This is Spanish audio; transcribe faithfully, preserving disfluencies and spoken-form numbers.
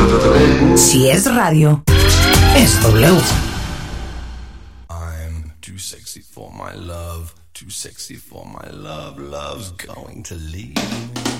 Si es radio, es W. I'm too sexy for my love, too sexy for my love, love's going to leave me.